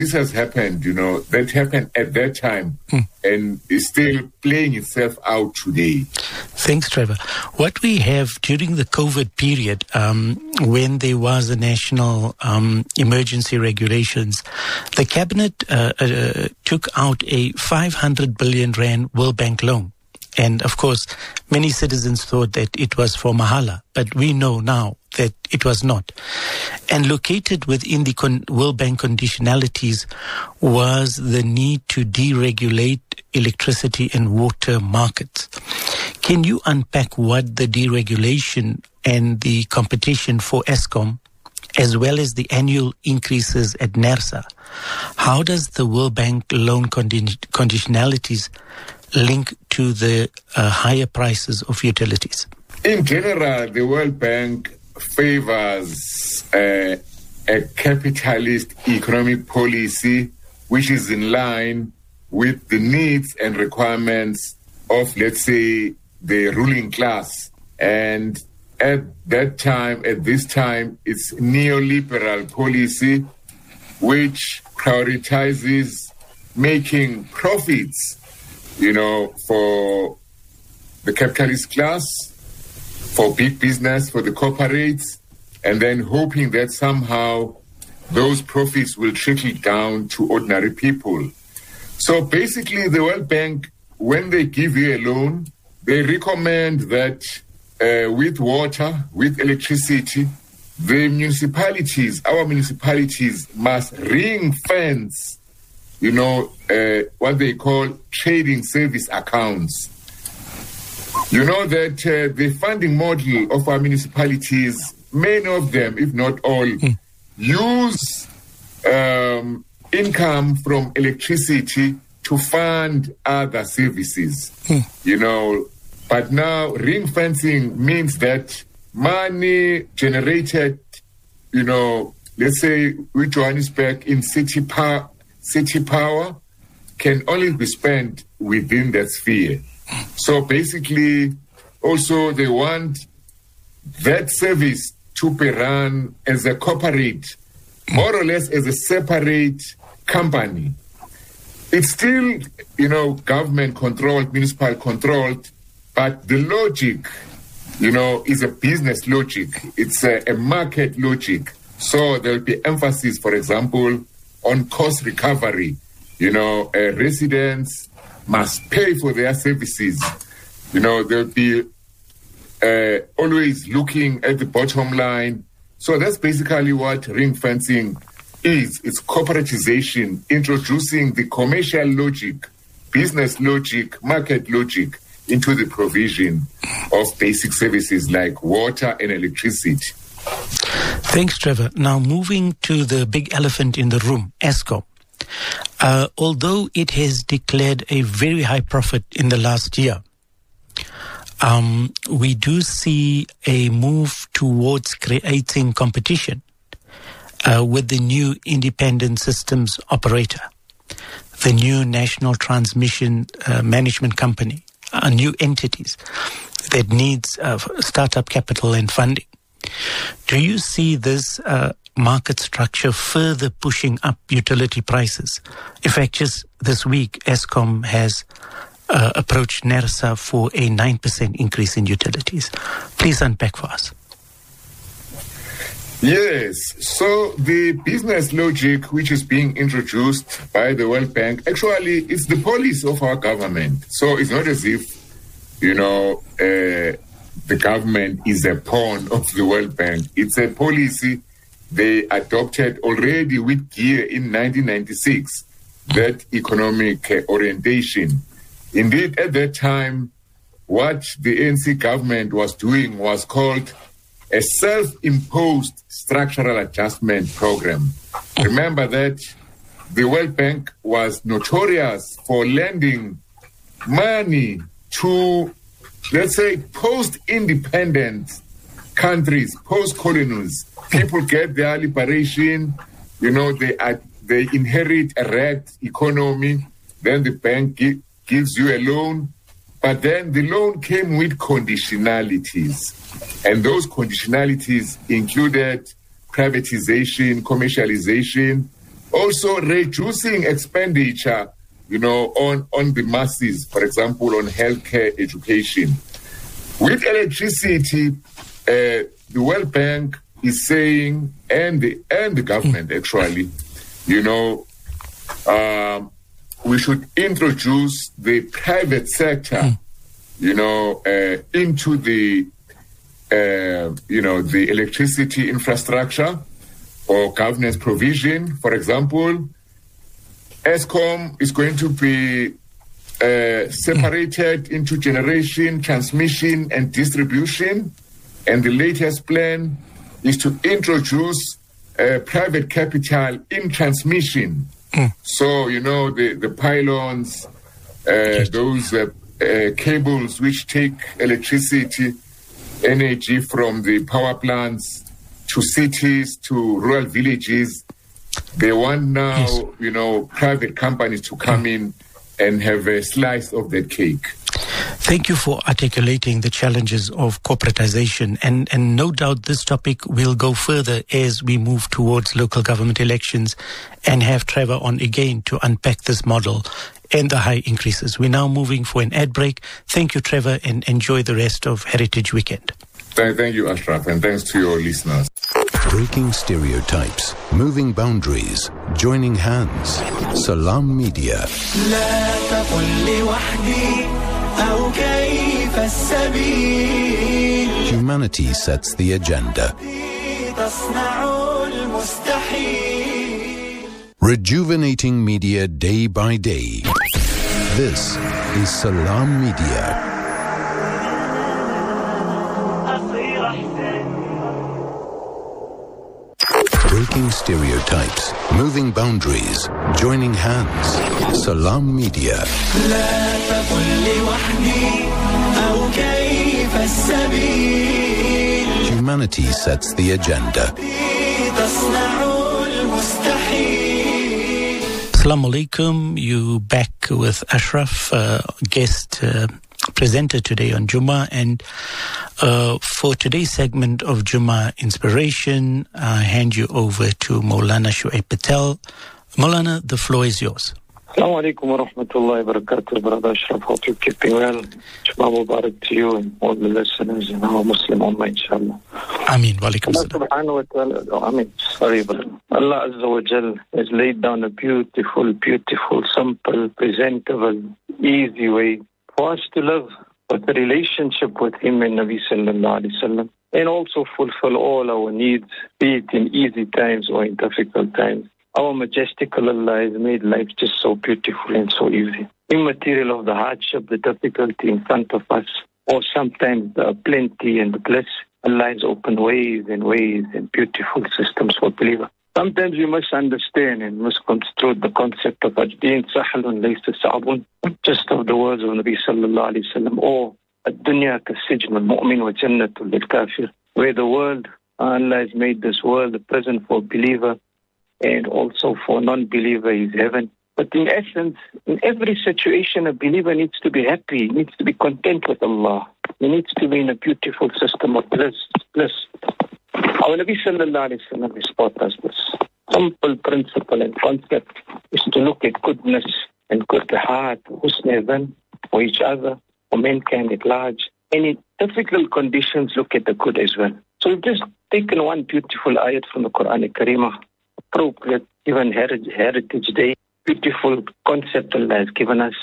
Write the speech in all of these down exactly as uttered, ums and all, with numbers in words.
this has happened, you know, that happened at that time mm. and is still playing itself out today. Thanks, Trevor. What we have during the COVID period, um, when there was a national um, emergency regulations, the cabinet uh, uh, took out a five hundred billion rand World Bank loan. And of course, many citizens thought that it was for Mahala, but we know now that it was not. And located within the con- World Bank conditionalities was the need to deregulate electricity and water markets. Can you unpack what the deregulation and the competition for Eskom, as well as the annual increases at NERSA, how does the World Bank loan condi- conditionalities link to the uh, higher prices of utilities? In general, the World Bank favors uh, a capitalist economic policy which is in line with the needs and requirements of, let's say, the ruling class. And at that time, at this time, it's neoliberal policy which prioritizes making profits, you know, for the capitalist class, for big business, for the corporates, and then hoping that somehow those profits will trickle down to ordinary people. So basically, the World Bank, when they give you a loan, they recommend that uh, with water, with electricity, the municipalities, our municipalities must ring fence, you know, uh, what they call trading service accounts. You know that uh, the funding model of our municipalities, many of them, if not all, mm. use um, income from electricity to fund other services. Mm. You know, but now ring fencing means that money generated, you know, let's say with Johannesburg in city power, city power can only be spent within that sphere. So basically, also they want that service to be run as a corporate, more or less as a separate company. It's still, you know, government controlled, municipal controlled, but the logic, you know, is a business logic. It's a, a market logic. So there'll be emphasis, for example, on cost recovery. You know, uh, residents must pay for their services. You know, they'll be uh, always looking at the bottom line. So that's basically what ring fencing is. It's corporatization, introducing the commercial logic, business logic, market logic into the provision of basic services like water and electricity. Thanks, Trevor. Now moving to the big elephant in the room, Eskom. Uh, although it has declared a very high profit in the last year, um, we do see a move towards creating competition uh, with the new independent systems operator, the new National Transmission uh, Management Company, uh, new entities that needs uh, startup capital and funding. Do you see this uh, market structure further pushing up utility prices? In fact, just this week, Eskom has uh, approached NERSA for a nine percent increase in utilities. Please unpack for us. Yes, so the business logic which is being introduced by the World Bank, actually it's the policy of our government. So it's not as if, you know, uh, the government is a pawn of the World Bank. It's a policy they adopted already with gear in nineteen ninety-six, that economic uh, orientation. Indeed, at that time, what the A N C government was doing was called a self-imposed structural adjustment program. Remember that the World Bank was notorious for lending money to, let's say, post-independent countries, post-colonies. People get their liberation, you know, they are, they inherit a red economy, then the bank gi- gives you a loan, but then the loan came with conditionalities. And those conditionalities included privatization, commercialization, Also reducing expenditure, you know, on, on the masses, for example, on healthcare, education. With electricity, uh, the World Bank is saying, and the, and the government actually, you know, um, we should introduce the private sector, you know, uh, into the, uh, you know, the electricity infrastructure or governance provision. For example, ESCOM is going to be uh, separated into generation, transmission, and distribution. And the latest plan is to introduce uh, private capital in transmission. Mm. So, you know, the, the pylons, uh, those uh, uh, cables which take electricity, energy from the power plants to cities, to rural villages, they want now, yes. you know, private companies to come in and have a slice of that cake. Thank you for articulating the challenges of corporatization. And, and no doubt this topic will go further as we move towards local government elections and have Trevor on again to unpack this model and the high increases. We're now moving for an ad break. Thank you, Trevor, and enjoy the rest of Heritage Weekend. Thank, thank you, Ashraf, and thanks to your listeners. Breaking stereotypes, moving boundaries, joining hands. Salam Media. Humanity sets the agenda. Rejuvenating media day by day. This is Salam Media. Breaking stereotypes, moving boundaries, joining hands. Salam Media. Humanity sets the agenda. Assalamu alaikum. You back with Ashraf, uh, guest uh, presenter today on Jummah, and uh, for today's segment of Jummah Inspiration, I hand you over to Maulana Shuaib Patel. Maulana, the floor is yours. Assalamu alaikum wa rahmatullahi wa barakatuh, Brother Ashraf. Hope you're keeping well. Jummah Mubarak to you and all the listeners and our Muslim Ummah, inshallah. Ameen. Wa alaikum Allah subhanahu wa ta'ala, oh, Ameen. Sorry, brother. Allah Azza wa Jal has laid down a beautiful, beautiful, simple, presentable, easy way for us to live with a relationship with Him and Nabi Sallallahu Alaihi Wasallam, and also fulfill all our needs, be it in easy times or in difficult times. Our majestical Allah has made life just so beautiful and so easy. Immaterial of the hardship, the difficulty in front of us, or sometimes the plenty and the bliss, Allah has opened ways and ways and beautiful systems for believers. Sometimes we must understand and misconstrue the concept of Ad-Din Sahlun Laysa Sa'bun, just of the words of Nabi Sallallahu Alaihi Wasallam, or Ad-Dunya Ka-Sijn Wal-Mu'min Wa Jannatul Lil-Kafir, where the world, Allah has made this world a prison for believer and also for non-believer is heaven. But in essence, in every situation, a believer needs to be happy, needs to be content with Allah. He needs to be in a beautiful system of bliss. bliss. Our Nabi Sallallahu Alaihi Wasallam has taught us this simple principle and concept is to look at goodness and good heart, husn for each other, for mankind at large. And in difficult conditions, look at the good as well. So we've just taken one beautiful ayat from the Quran Al-Karimah, appropriate given Heritage Day, beautiful concept Allah has given us.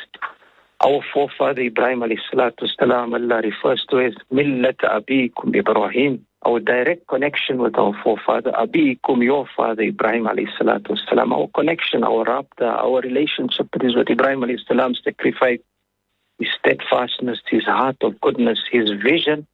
Our forefather Ibrahim alayhi salatu wasalam, Allah refers to as Millat Abikum Ibrahim, our direct connection with our forefather, Abikum, your father Ibrahim alayhi salatu wasalam, our connection, our rabta, our relationship is with Ibrahim alayhi salam, sacrifice, his steadfastness, his heart of goodness, his vision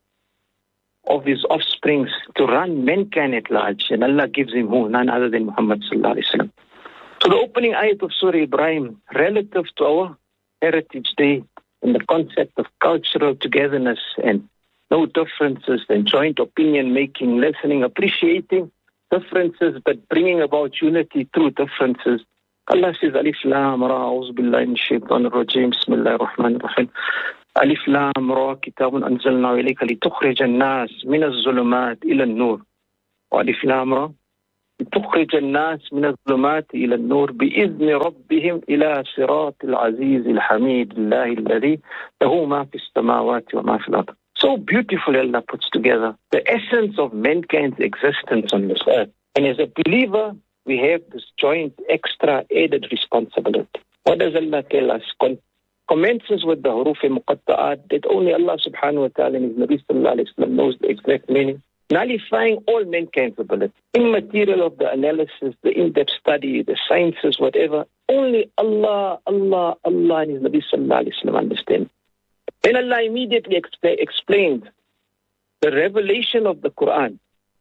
of his offsprings to run mankind at large. And Allah gives him who? None other than Muhammad sallallahu alayhi wasallam. So the opening ayat of Surah Ibrahim, relative to our Heritage Day and the concept of cultural togetherness and no differences and joint opinion making, listening, appreciating differences, but bringing about unity through differences. Allah says, Alif Lam Ra, A'udhu Billahi Minash Shaitanir Rajim, Bismillahir Rahmanir Rahim. Alif Lam Ra, Kitabun Anzalnahu Ilayka Litukhrijan Nas Minaz Zulumat Ila An-Nur. Alif Lam Ra, لتخرج الناس من الظلمات إلى النور بإذن ربهم إلى صراط العزيز الحميد الله الذي له ما في السماوات وما في الأرض. So beautifully Allah puts together the essence of mankind's existence on this earth. And as a believer, we have this joint, extra, added responsibility. What does Allah tell us? Con- commences with the huruf muqatta'at that only Allah subhanahu wa ta'ala and His Nabi sallallahu alayhi wa sallam knows the exact meaning, nullifying all mankind's ability. Immaterial of the analysis, the in-depth study, the sciences, whatever, only Allah, Allah, Allah and His Nabi sallallahu alayhi wa sallam understand. Then Allah immediately exp- explained the revelation of the Quran.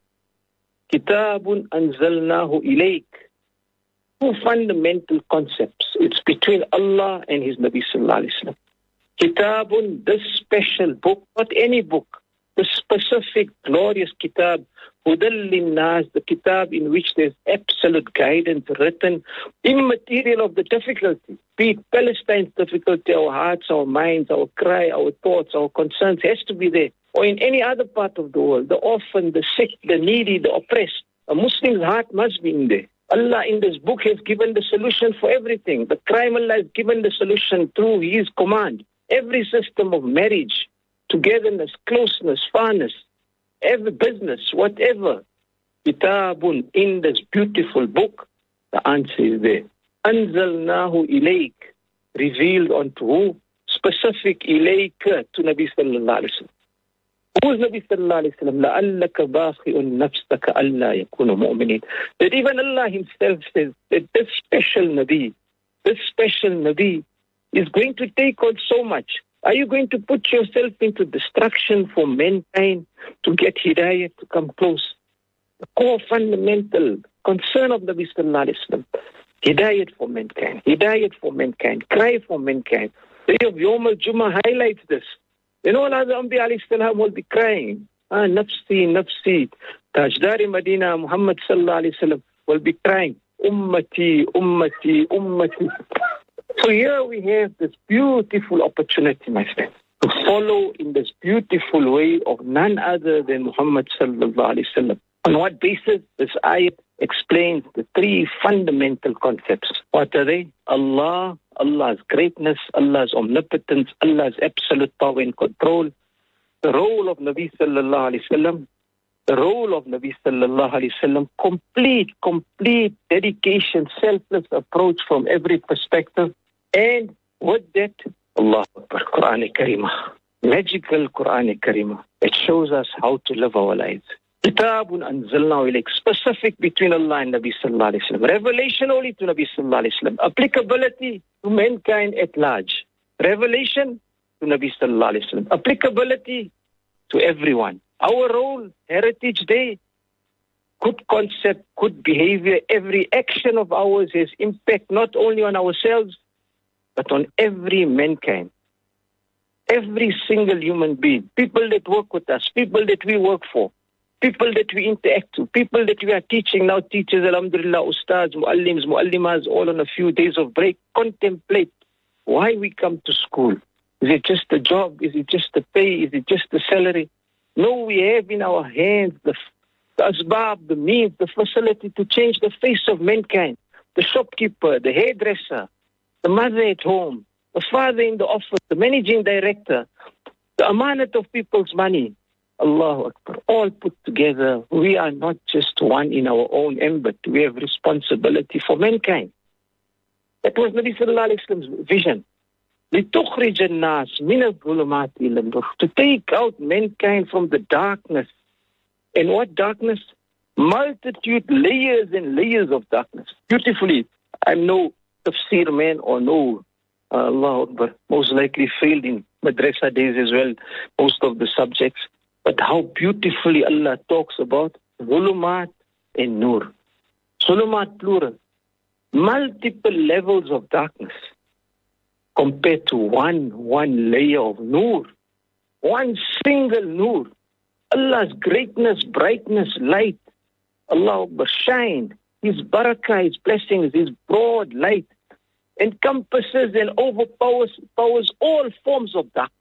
Kitabun anzalnahu ilayk. Two fundamental concepts. It's between Allah and His Nabi sallallahu alayhi wa sallam. Kitabun, this special book, not any book, the specific glorious kitab, Hudal Linnas, the kitab in which there's absolute guidance written, immaterial of the difficulty, be it Palestine's difficulty, our hearts, our minds, our cry, our thoughts, our concerns, has to be there. Or in any other part of the world, the orphan, the sick, the needy, the oppressed, a Muslim's heart must be in there. Allah in this book has given the solution for everything. The crime, Allah has given the solution through His command. Every system of marriage, togetherness, closeness, fairness, every business, whatever. Kitabun, in this beautiful book, the answer is there. Anzalnahu ilayk, revealed unto who? Specific ilayka, to Nabi sallallahu alayhi wa sallam. Who is Nabi sallallahu alayhi wa sallam? لَأَلَّكَ بَاخِئٌ نَفْسَكَ أَلَّا يَكُونُ مُؤْمِنِينَ. That even Allah Himself says that this special Nabi, this special Nabi is going to take on so much. Are you going to put yourself into destruction for mankind to get hidayah to come close? The core fundamental concern of Nabi sallallahu alayhi wa sallam, hidayah for mankind, hidayah for mankind, cry for mankind. The day of Yawm al-Jummah highlights this. Then all other Anbiya alayhi salam will be crying, ah, nafsi, nafsi. Tajdari Madina, Muhammad sallallahu alayhi wa sallam will be crying, ummati, ummati, ummati. So here we have this beautiful opportunity, my friend, to follow in this beautiful way of none other than Muhammad sallallahu alayhi wa sallam. On what basis? This ayat explains the three fundamental concepts. What are they? Allah, Allah's greatness, Allah's omnipotence, Allah's absolute power and control. The role of Nabi sallallahu alayhi wa sallam, the role of Nabi sallallahu alayhi wa sallam, complete, complete dedication, selfless approach from every perspective. And with that, Allah Akbar, Quran Kareemah, magical Quran Kareemah, it shows us how to live our lives. Kitabun anzalnahu ilayk, specific between Allah and Nabi sallallahu alayhi wa sallam. Revelation only to Nabi sallallahu alayhi wa sallam. Applicability to mankind at large. Revelation to Nabi sallallahu alayhi wa sallam. Applicability to everyone. Our role, Heritage Day, good concept, good behavior, every action of ours has impact not only on ourselves, but on every mankind. Every single human being. People that work with us, people that we work for, people that we interact to, people that we are teaching now, teachers, alhamdulillah, ustads, muallims, muallimas, all on a few days of break, contemplate why we come to school. Is it just a job? Is it just the pay? Is it just the salary? No, we have in our hands the, the asbab, the means, the facility to change the face of mankind. The shopkeeper, the hairdresser, the mother at home, the father in the office, the managing director, the amanat of people's money. Allahu Akbar. All put together, we are not just one in our own ambit. We have responsibility for mankind. That was Nabi sallallahu alayhi wa sallam's vision. لِتُخْرِجَ النَّاسِ مِنَ الظُّلُمَاتِ إِلَى النُّورِ, to take out mankind from the darkness. And what darkness? Multitude, layers and layers of darkness. Beautifully, I'm no tafsir man or no, uh, Allah Akbar, most likely failed in madrasa days as well, most of the subjects. But how beautifully Allah talks about zulumat and nur. Zulumat plural. Multiple levels of darkness compared to one, one layer of nur. One single nur. Allah's greatness, brightness, light. Allah Akbar, shine. His barakah, His blessings, His broad light encompasses and overpowers powers all forms of darkness.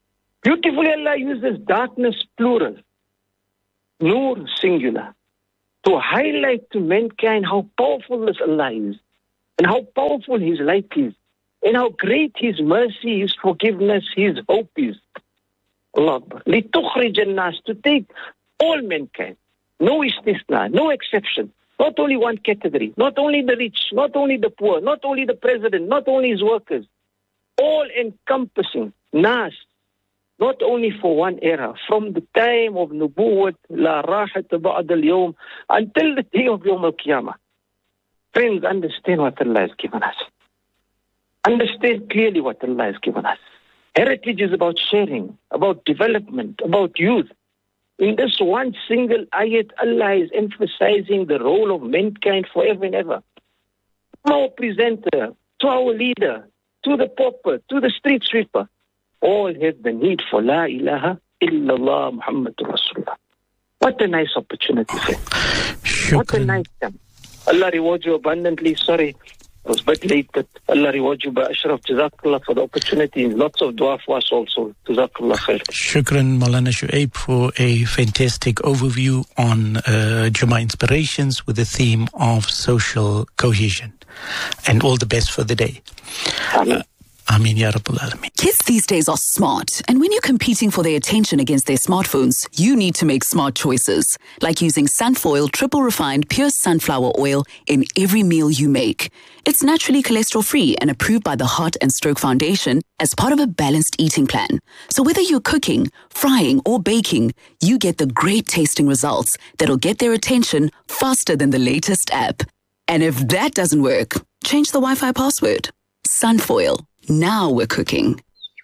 Beautifully, Allah uses darkness plural, nur singular. to highlight to mankind how powerful this Allah is, and how powerful His light is, and how great His mercy, His forgiveness, His hope is. Allah Akbar. لِتُخْرِجَ النَّاسِ, to take all mankind, no istisna, no exception, not only one category, not only the rich, not only the poor, not only the president, not only his workers, all encompassing, nas, not only for one era, from the time of Nubuwwat, la rahat ba'd al-yawm, until the day of Yawm al-Qiyamah. Friends, understand what Allah has given us. Understand clearly what Allah has given us. Heritage is about sharing, about development, about youth. In this one single ayat, Allah is emphasizing the role of mankind forever and ever. From our presenter, to our leader, to the pauper, to the street sweeper, all have the need for La ilaha illallah Muhammadur Rasulullah. What a nice opportunity, friend. Shukran. What a nice time. Allah reward you abundantly. Sorry, I was a bit late, but Allah reward you by Ashraf. Jazakallah for the opportunity. Lots of dua for us also. Jazakallah khair. Shukran, Maulana Shuaib, for a fantastic overview on uh, Jummah Inspirations with the theme of social cohesion. And all the best for the day. Amen. Uh, Ameen Ya Rabbal Alameen. Kids these days are smart, and when you're competing for their attention against their smartphones, you need to make smart choices, like using Sunfoil triple refined pure sunflower oil in every meal you make. It's naturally cholesterol-free and approved by the Heart and Stroke Foundation as part of a balanced eating plan. So whether you're cooking, frying, or baking, you get the great tasting results that'll get their attention faster than the latest app. And if that doesn't work, change the Wi-Fi password. Sunfoil. Now we're cooking.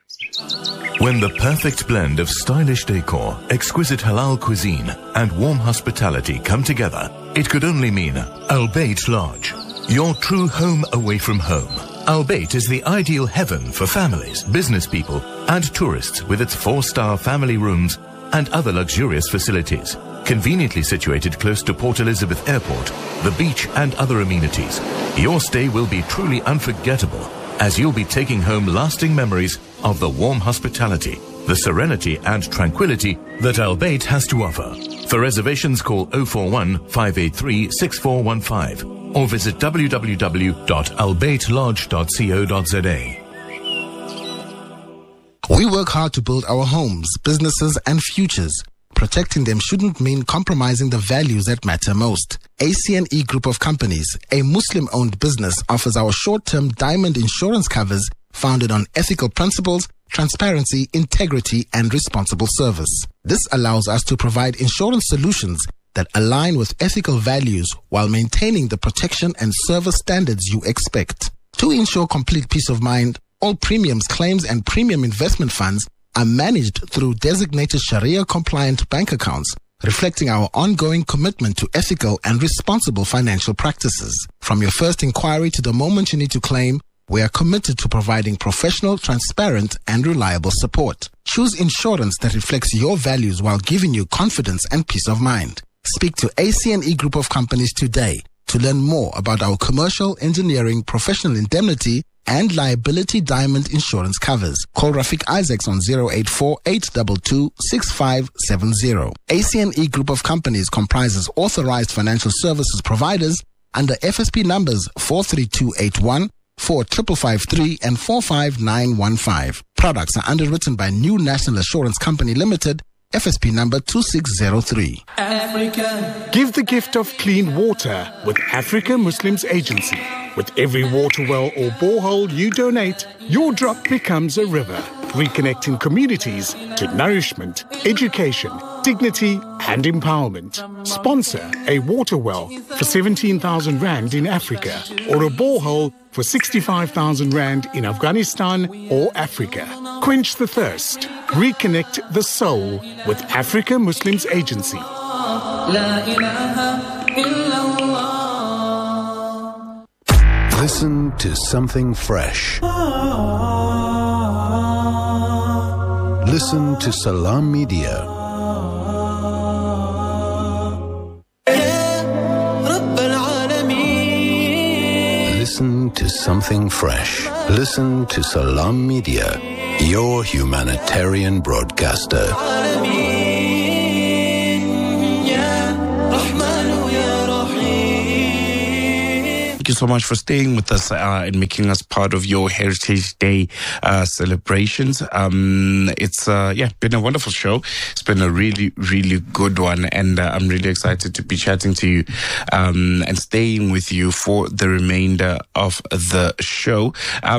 When the perfect blend of stylish decor, exquisite halal cuisine, and warm hospitality come together, it could only mean Al Bayt Lodge, your true home away from home. Al Bayt is the ideal heaven for families, business people, and tourists with its four-star family rooms and other luxurious facilities. Conveniently situated close to Port Elizabeth Airport, the beach, and other amenities, your stay will be truly unforgettable, as you'll be taking home lasting memories of the warm hospitality, the serenity and tranquility that Al Bayt has to offer. For reservations, call oh four one, five eight three, six four one five or visit w w w dot al bayt lodge dot co dot z a. We work hard to build our homes, businesses, and futures. Protecting them shouldn't mean compromising the values that matter most. A C N E Group of Companies, a Muslim-owned business, offers our short-term diamond insurance covers founded on ethical principles, transparency, integrity, and responsible service. This allows us to provide insurance solutions that align with ethical values while maintaining the protection and service standards you expect. To ensure complete peace of mind, all premiums, claims, and premium investment funds are managed through designated Sharia-compliant bank accounts, reflecting our ongoing commitment to ethical and responsible financial practices. From your first inquiry to the moment you need to claim, we are committed to providing professional, transparent, and reliable support. Choose insurance that reflects your values while giving you confidence and peace of mind. Speak to A C N E Group of Companies today to learn more about our commercial, engineering, professional indemnity, and liability diamond insurance covers. Call Rafiq Isaacs on zero eight four, eight two two, six five seven zero. A C N E Group of Companies comprises authorized financial services providers under F S P numbers four three two eight one, four five five three, and four five nine one five. Products are underwritten by New National Assurance Company Limited, F S P number two six zero three. Africa. Give the gift of clean water with Africa Muslims Agency. With every water well or borehole you donate, your drop becomes a river, reconnecting communities to nourishment, education, dignity and empowerment. Sponsor a water well for seventeen thousand rand in Africa or a borehole for sixty-five thousand rand in Afghanistan or Africa. Quench the thirst. Reconnect the soul with Africa Muslims Agency. Listen to something fresh. Listen to Salam Media. Listen to something fresh. Listen to Salam Media, your humanitarian broadcaster. so much for staying with us uh, and making us part of your Heritage Day uh, celebrations. Um, it's uh, yeah, been a wonderful show. It's been a really, really good one, and uh, I'm really excited to be chatting to you um, and staying with you for the remainder of the show.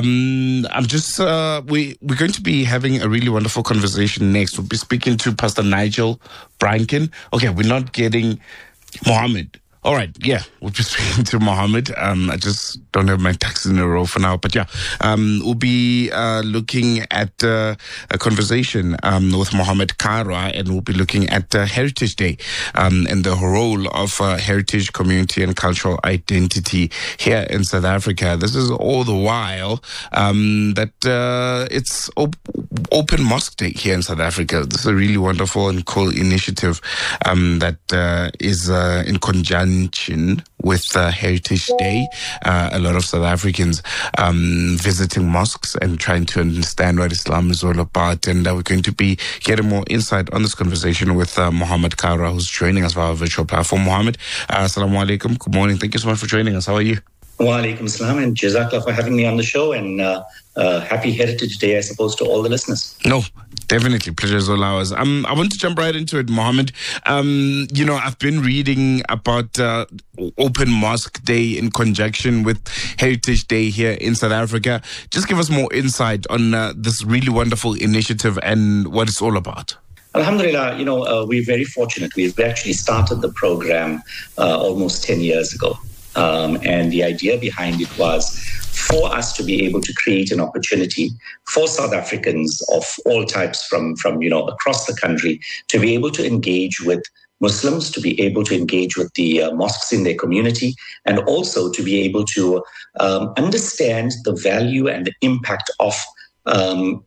Um, I'm just uh, we we're going to be having a really wonderful conversation next. We'll be speaking to Pastor Nigel Branken. Okay, we're not getting Mohammed. All right, yeah, we'll be speaking to Mohammed. Um, I just don't have my ducks in a row for now, but yeah, um, we'll be uh, looking at uh, a conversation um, with Mohammed Kara, and we'll be looking at uh, Heritage Day um, and the role of uh, heritage, community, and cultural identity here in South Africa. This is all the while um, that uh, it's op- Open Mosque Day here in South Africa. This is a really wonderful and cool initiative um, that uh, is uh, in conjunction with uh, Heritage Day. Uh, a lot of South Africans um, visiting mosques and trying to understand what Islam is all about. And uh, we're going to be getting more insight on this conversation with uh, Mohammed Kara, who's joining us via our virtual platform. Mohammed, uh, assalamu alaikum. Good morning. Thank you so much for joining us. How are you? Wa alaikum salam, and jazakallah for having me on the show, and uh, uh, happy Heritage Day, I suppose, to all the listeners. No, definitely. Pleasure is all ours. Um, I want to jump right into it, Mohammed. Um, you know, I've been reading about uh, Open Mosque Day in conjunction with Heritage Day here in South Africa. Just give us more insight on uh, this really wonderful initiative and what it's all about. Alhamdulillah, you know, uh, we're very fortunate. We've actually started the program uh, almost ten years ago. Um, and the idea behind it was for us to be able to create an opportunity for South Africans of all types from, from you know, across the country to be able to engage with Muslims, to be able to engage with the uh, mosques in their community, and also to be able to um, understand the value and the impact of um,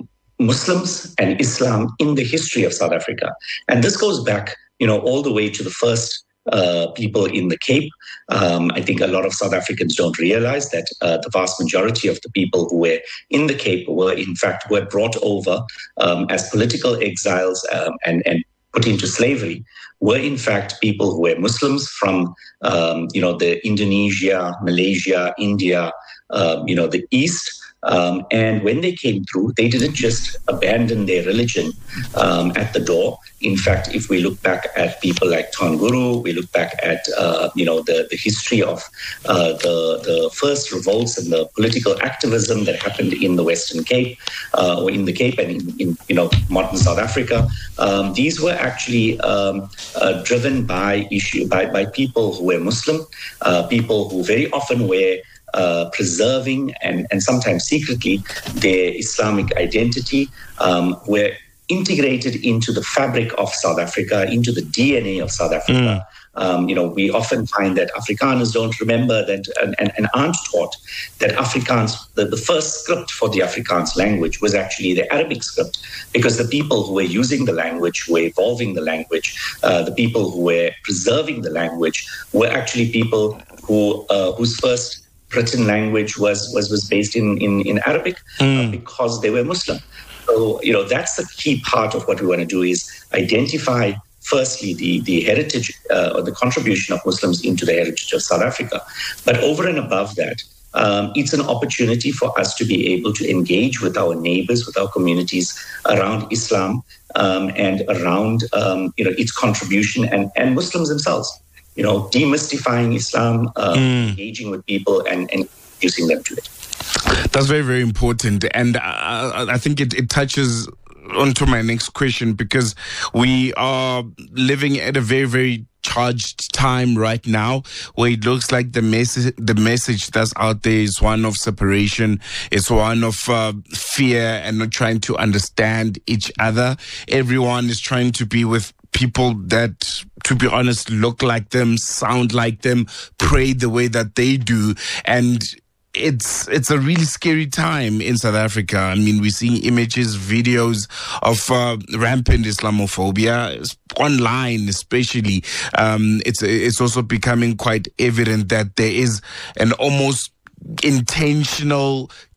Muslims and Islam in the history of South Africa. And this goes back, you know, all the way to the first Uh, people in the Cape. Um, I think a lot of South Africans don't realize that uh, the vast majority of the people who were in the Cape were, in fact, were brought over um, as political exiles um, and, and put into slavery, were in fact people who were Muslims from, um, you know, the Indonesia, Malaysia, India, uh, you know, the East. Um, and when they came through, they didn't just abandon their religion um, at the door. In fact, if we look back at people like Tonguru, we look back at uh, you know the, the history of uh, the the first revolts and the political activism that happened in the Western Cape uh, or in the Cape and in, in you know modern South Africa. Um, these were actually um, uh, driven by issue by by people who were Muslim, uh, people who very often were Uh, preserving and, and sometimes secretly their Islamic identity, um, were integrated into the fabric of South Africa, into the D N A of South Africa. Mm. Um, you know, we often find that Afrikaners don't remember that and, and, and aren't taught that Afrikaans, the, the first script for the Afrikaans language was actually the Arabic script, because the people who were using the language, who were evolving the language, uh, the people who were preserving the language were actually people who uh, whose first written language was was was based in in, in Arabic mm. uh, because they were Muslim. So you know that's the key part of what we want to do is identify firstly the the heritage uh, or the contribution of Muslims into the heritage of South Africa, but over and above that, um, it's an opportunity for us to be able to engage with our neighbors, with our communities around Islam um, and around um, you know its contribution and and Muslims themselves. You know, demystifying Islam, uh, mm. engaging with people and, and introducing them to it. That's very, very important. And uh, I think it, it touches onto my next question, because we are living at a very, very charged time right now, where it looks like the message the message that's out there is one of separation. It's one of uh, fear and not trying to understand each other. Everyone is trying to be with people that, to be honest, look like them, sound like them, pray the way that they do. And it's it's a really scary time in South Africa. I mean, we're seeing images, videos of uh, rampant Islamophobia online, especially. Um, it's it's also becoming quite evident that there is an almost intentional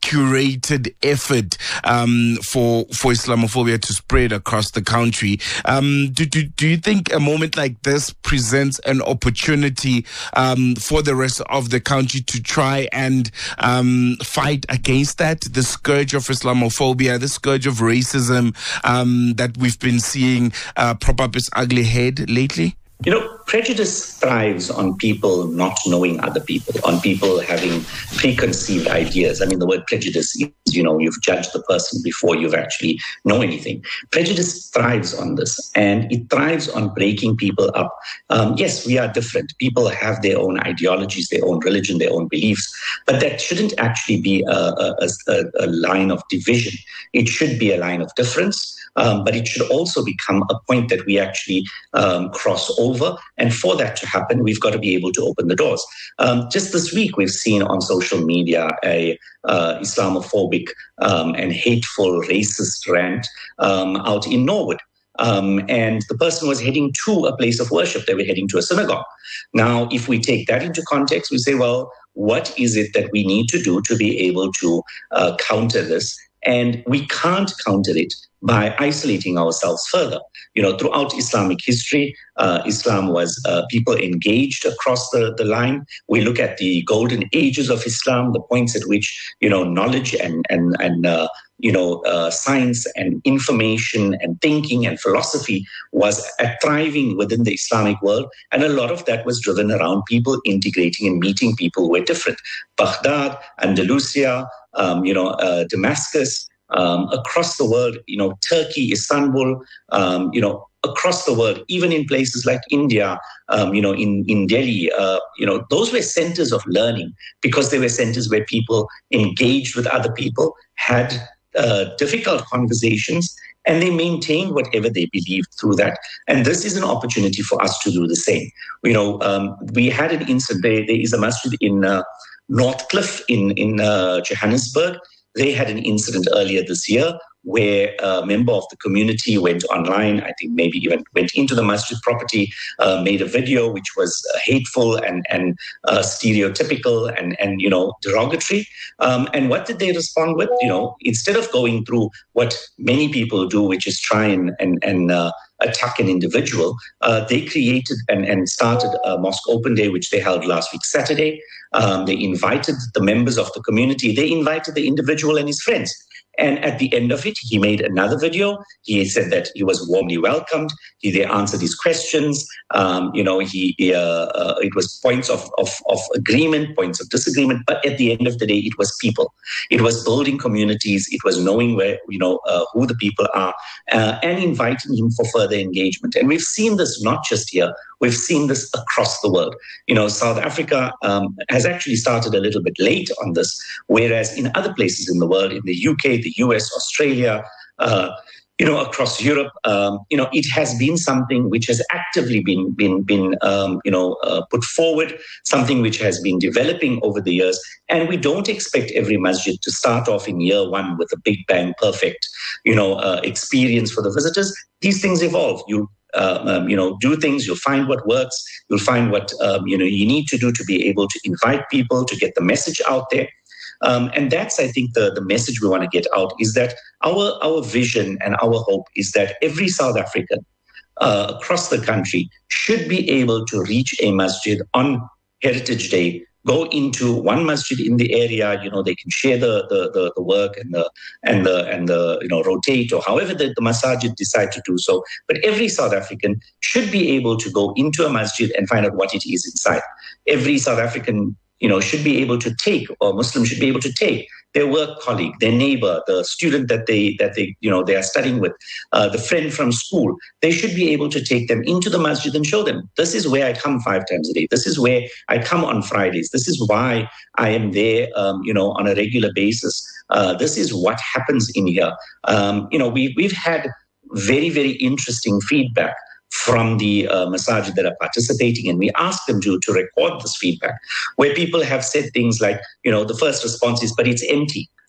curated effort um, for for Islamophobia to spread across the country. Um, do, do do you think a moment like this presents an opportunity um, for the rest of the country to try and um, fight against that, the scourge of Islamophobia, the scourge of racism um, that we've been seeing uh, prop up its ugly head lately? You know, prejudice thrives on people not knowing other people, on people having preconceived ideas. I mean, the word prejudice is, you know, you've judged the person before you've actually know anything. Prejudice thrives on this, and it thrives on breaking people up. Um, yes, we are different. People have their own ideologies, their own religion, their own beliefs, but that shouldn't actually be a, a, a, a line of division. It should be a line of difference. Um, but it should also become a point that we actually um, cross over. And for that to happen, we've got to be able to open the doors. Um, just this week, we've seen on social media a uh, Islamophobic um, and hateful racist rant um, out in Norwood. Um, and the person was heading to a place of worship. They were heading to a synagogue. Now, if we take that into context, we say, well, what is it that we need to do to be able to uh, counter this? And we can't counter it by isolating ourselves further. You know, throughout Islamic history, uh, Islam was uh, people engaged across the, the line. We look at the golden ages of Islam, the points at which, you know, knowledge and, and, and uh, you know, uh, science and information and thinking and philosophy was uh, thriving within the Islamic world. And a lot of that was driven around people integrating and meeting people who were different. Baghdad, Andalusia, um, you know, uh, Damascus, Um, across the world, you know, Turkey, Istanbul, um, you know, across the world, even in places like India, um, you know, in, in Delhi, uh, you know, those were centers of learning because they were centers where people engaged with other people, had uh, difficult conversations, and they maintained whatever they believed through that. And this is an opportunity for us to do the same. You know, um, we had an incident, there, there is a masjid in uh, Northcliffe in, in uh, Johannesburg. They had an incident earlier this year where a member of the community went online, I think maybe even went into the masjid property, uh, made a video which was uh, hateful and, and uh, stereotypical and, and, you know, derogatory. Um, and what did they respond with? You know, instead of going through what many people do, which is try and, and, and uh, attack an individual, uh, they created and, and started a Mosque Open Day, which they held last week, Saturday. Um, they invited the members of the community. They invited the individual and his friends. And at the end of it, he made another video. He said that he was warmly welcomed. He they answered his questions. Um, you know, he uh, uh, it was points of, of of agreement, points of disagreement. But at the end of the day, it was people. It was building communities. It was knowing where you know uh, who the people are uh, and inviting him for further engagement. And we've seen this not just here. We've seen this across the world. You know, South Africa um, has actually started a little bit late on this, whereas in other places in the world, in the U K, the U S, Australia, uh, you know, across Europe, um, you know, it has been something which has actively been, been, been um, you know, uh, put forward, something which has been developing over the years. And we don't expect every masjid to start off in year one with a big bang, perfect, you know, uh, experience for the visitors. These things evolve. You Uh, um, you know, do things, you'll find what works, you'll find what, um, you know, you need to do to be able to invite people, to get the message out there. Um, and that's, I think, the, the message we want to get out is that our, our vision and our hope is that every South African uh, across the country should be able to reach a masjid on Heritage Day, go into one masjid in the area, you know, they can share the the the, the work and the and the and the you know rotate or however the, the masajid decide to do so. But every South African should be able to go into a masjid and find out what it is inside. Every South African, you know, should be able to take, or Muslim should be able to take their work colleague, their neighbor, the student that they that they you know they are studying with, uh, the friend from school. They should be able to take them into the masjid and show them, this is where I come five times a day. This is where I come on Fridays. This is why I am there, um, you know, on a regular basis. Uh, this is what happens in here. Um, you know, we we've had very very interesting feedback from the uh, masajid that are participating, and we ask them to, to record this feedback, where people have said things like, you know, the first response is, but it's empty.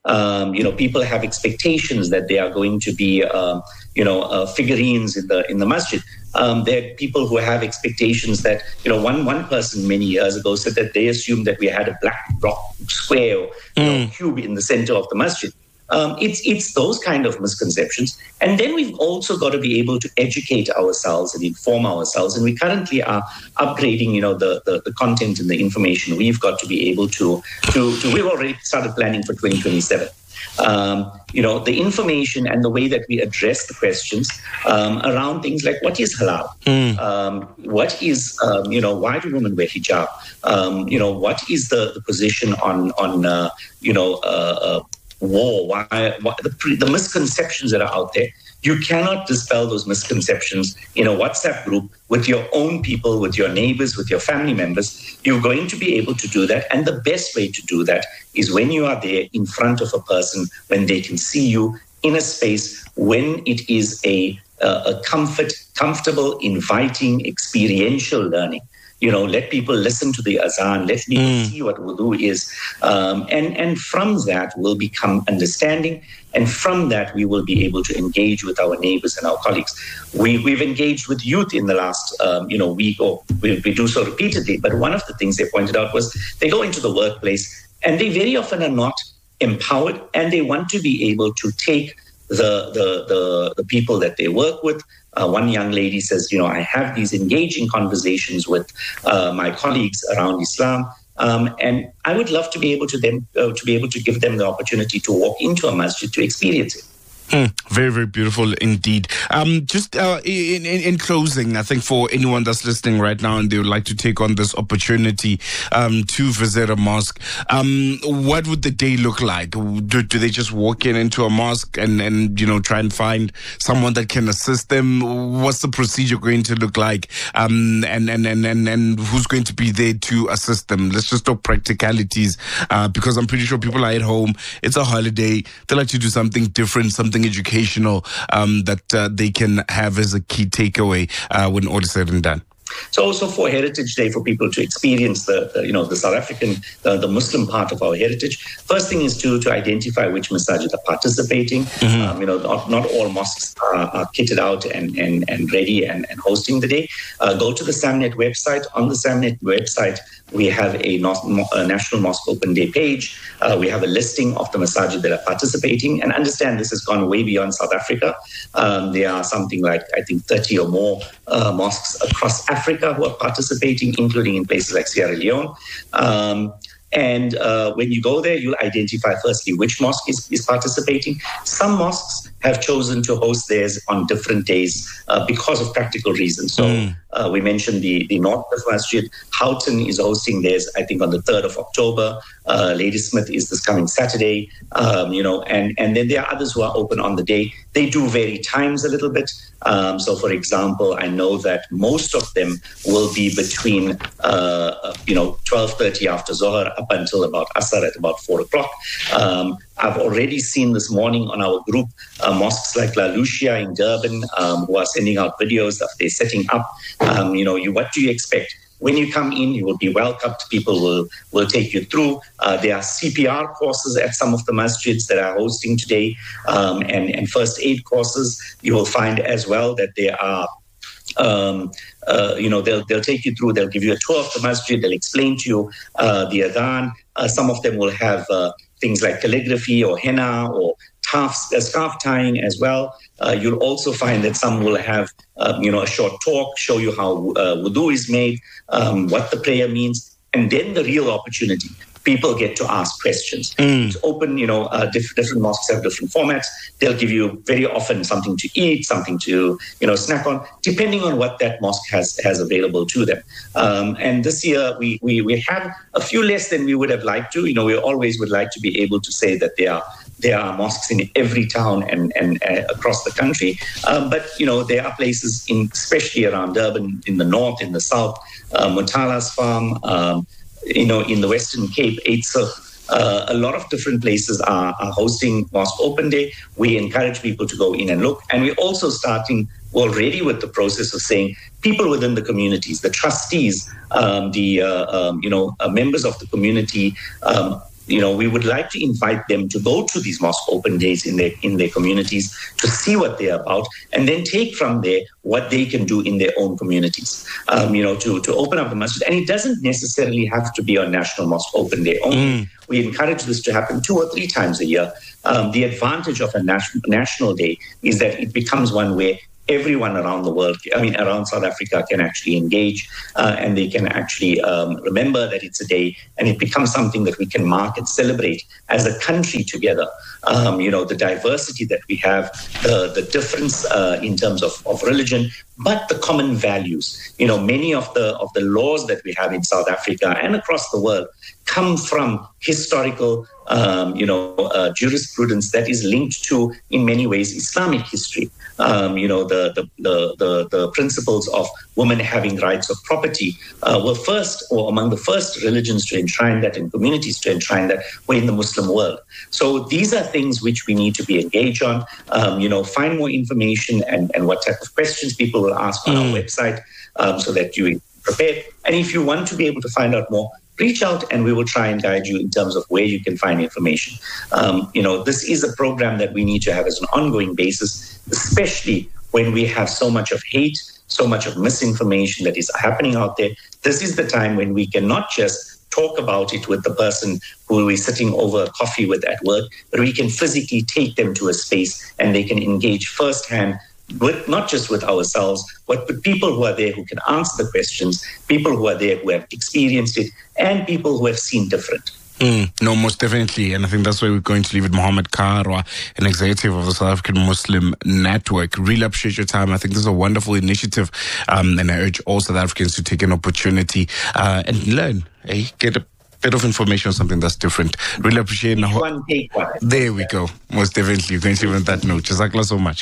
Um, you know, people have expectations that they are going to be, uh, you know, uh, figurines in the in the masjid. Um, there are people who have expectations that, you know, one one person many years ago said that they assumed that we had a black rock square or you mm. know, cube in the center of the masjid. Um, it's it's those kind of misconceptions. And then we've also got to be able to educate ourselves and inform ourselves. And we currently are upgrading, you know, the, the, the content and the information. We've got to be able to, to, to we've already started planning for twenty twenty-seven. Um, you know, the information and the way that we address the questions um, around things like what is halal? Mm. Um, what is, um, you know, why do women wear hijab? Um, you know, what is the, the position on, on uh, you know, uh, uh, war? Why, why the, the misconceptions that are out there? You cannot dispel those misconceptions in a WhatsApp group with your own people, with your neighbors, with your family members. You're going to be able to do that. And the best way to do that is when you are there in front of a person, when they can see you in a space, when it is a, a comfort, comfortable, inviting, experiential learning. You know, let people listen to the azan, let people mm. see what wudu is. Um, and, and from that will become understanding. And from that, we will be able to engage with our neighbors and our colleagues. We, we've engaged with youth in the last, um, you know, week, or we, we do so repeatedly. But one of the things they pointed out was they go into the workplace and they very often are not empowered, and they want to be able to take the, the, the, the people that they work with. Uh, one young lady says, you know, I have these engaging conversations with uh, my colleagues around Islam. Um, and I would love to be able to them uh, to be able to give them the opportunity to walk into a masjid to experience it. Mm, very, very beautiful indeed. Um, just uh, in, in, in closing, I think for anyone that's listening right now and they would like to take on this opportunity um, to visit a mosque, um, what would the day look like? Do, do they just walk in into a mosque and, and, you know, try and find someone that can assist them? What's the procedure going to look like? Um, and, and, and, and, and who's going to be there to assist them? Let's just talk practicalities uh, because I'm pretty sure people are at home. It's a holiday. They like to do something different, something educational um, that uh, they can have as a key takeaway uh, when all is said and done. So also for Heritage Day, for people to experience the, the you know, the South African, the, the Muslim part of our heritage, first thing is to to identify which masajid are participating. Mm-hmm. Um, you know, not, not all mosques are, are kitted out and, and, and ready and, and hosting the day. Uh, go to the SAMNet website. On the SAMNet website, we have a, a National Mosque Open Day page. Uh, we have a listing of the masajid that are participating. And understand this has gone way beyond South Africa. Um, there are something like, I think, thirty or more uh, mosques across Africa who are participating, including in places like Sierra Leone. Um, and uh, when you go there, you'll identify firstly which mosque is, is participating. Some mosques have chosen to host theirs on different days uh, because of practical reasons. So mm. uh, we mentioned the, the North Masjid. Houghton is hosting theirs, I think, on the third of October. Uh, Ladysmith is this coming Saturday, um, you know, and, and then there are others who are open on the day. They do vary times a little bit. Um, so, for example, I know that most of them will be between, uh, you know, twelve thirty after Zohar up until about Asr at about four o'clock. Um, I've already seen this morning on our group uh, mosques like La Lucia in Durban um, who are sending out videos of they're setting up. Um, you know, you what do you expect? When you come in, you will be welcomed. People will, will take you through. Uh, there are C P R courses at some of the masjids that are hosting today, um, and, and first aid courses. You will find as well that there are, um, uh, you know, they'll, they'll take you through. They'll give you a tour of the masjid. They'll explain to you uh, the adhan. Uh, some of them will have uh, things like calligraphy or henna or Half, uh, scarf tying as well. Uh, you'll also find that some will have, uh, you know, a short talk, show you how uh, wudu is made, um, what the prayer means, and then the real opportunity. People get to ask questions. Mm. It's open, you know, uh, diff- different mosques have different formats. They'll give you very often something to eat, something to, you know, snack on, depending on what that mosque has has available to them. Um, and this year, we, we we have a few less than we would have liked to. You know, we always would like to be able to say that there are There are mosques in every town and, and uh, across the country. Um, but, you know, there are places, in, especially around Durban, in the north, in the south, uh, Mutala's Farm, um, you know, in the Western Cape, Eitsa. Uh, a lot of different places are, are hosting Mosque Open Day. We encourage people to go in and look. And we're also starting already with the process of saying people within the communities, the trustees, um, the, uh, um, you know, uh, members of the community, um, you know, we would like to invite them to go to these mosque open days in their in their communities to see what they're about, and then take from there what they can do in their own communities, um, you know, to, to open up the masjid. And it doesn't necessarily have to be on National Mosque Open Day only. Mm. We encourage this to happen two or three times a year. Um, the advantage of a national, national day is that it becomes one where everyone around the world, I mean, around South Africa can actually engage uh, and they can actually um, remember that it's a day, and it becomes something that we can mark and celebrate as a country together. Um, you know, the diversity that we have, the, the difference uh, in terms of, of religion, but the common values. You know, many of the of the laws that we have in South Africa and across the world come from historical, um, you know, uh, jurisprudence that is linked to, in many ways, Islamic history. Um, you know, the, the the the the principles of women having rights of property uh, were first, or among the first religions to enshrine that, and communities to enshrine that, were in the Muslim world. So these are things which we need to be engaged on. Um, you know, find more information and, and what type of questions people will ask on mm. our website, um, so that you prepare. And if you want to be able to find out more, reach out and we will try and guide you in terms of where you can find information. Um, you know, this is a program that we need to have as an ongoing basis, especially when we have so much of hate, so much of misinformation that is happening out there. This is the time when we can not just talk about it with the person who we're sitting over a coffee with at work, but we can physically take them to a space and they can engage firsthand with, not just with ourselves, but with people who are there who can answer the questions, people who are there who have experienced it, and people who have seen different. Mm, no, most definitely. And I think that's why we're going to leave it. Mohammed Karwa, an executive of the South African Muslim Network. Really appreciate your time. I think this is a wonderful initiative. Um, and I urge all South Africans to take an opportunity uh, and learn, eh? Get a bit of information on something that's different. Really appreciate it. One take one. There we go. Most definitely. You're going to leave on that note. Jazakallah so much.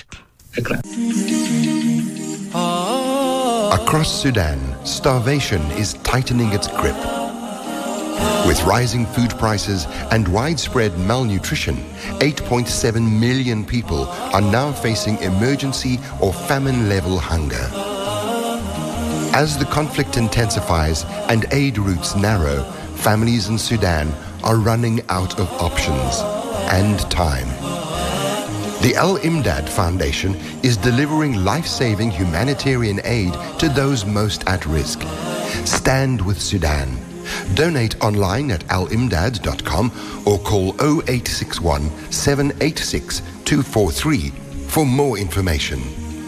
Across Sudan, starvation is tightening its grip. With rising food prices and widespread malnutrition, eight point seven million people are now facing emergency or famine-level hunger. As the conflict intensifies and aid routes narrow, families in Sudan are running out of options and time. The Al-Imdad Foundation is delivering life-saving humanitarian aid to those most at risk. Stand with Sudan. Donate online at al imdad dot com or call zero eight six one, seven eight six, two four three for more information.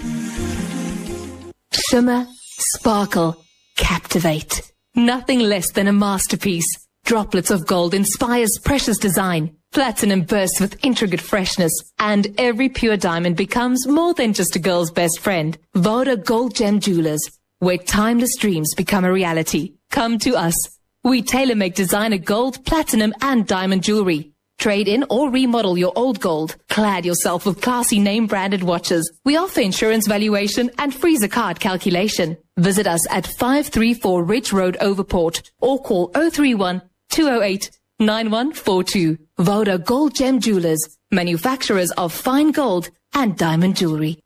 Shimmer, sparkle, captivate. Nothing less than a masterpiece. Droplets of gold inspires precious design. Platinum bursts with intricate freshness, and every pure diamond becomes more than just a girl's best friend. Voda Gold Gem Jewelers, where timeless dreams become a reality. Come to us. We tailor-make designer gold, platinum, and diamond jewelry. Trade in or remodel your old gold. Clad yourself with classy name-branded watches. We offer insurance valuation and freezer card calculation. Visit us at five three four Ridge Road, Overport, or call zero three one, two zero eight, nine one four two. Voda Gold Gem Jewelers, manufacturers of fine gold and diamond jewelry.